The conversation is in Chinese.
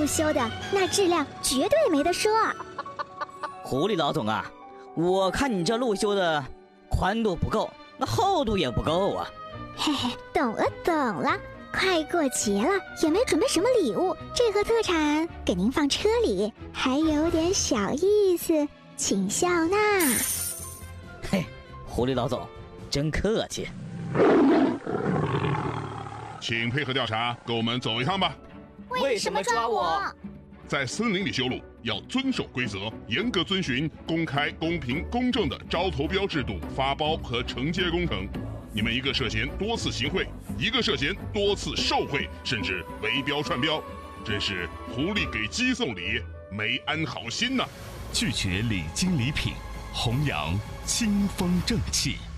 路修的，那质量绝对没得说。 狐狸老总啊，我看你这路修的宽度不够，那厚度也不够啊。 嘿嘿，懂了，快过节了，也没准备什么礼物，这盒特产给您放车里，还有点小意思，请笑纳。 嘿，狐狸老总，真客气。 请配合调查，跟我们走一趟吧。 为什么抓我？ 在森林里修路要遵守规则，严格遵循公开、公平、公正的招投标制度发包和承接工程。你们一个涉嫌多次行贿，一个涉嫌多次受贿，甚至围标串标，真是狐狸给鸡送礼，没安好心呐！ 拒绝礼金礼品，弘扬清风正气。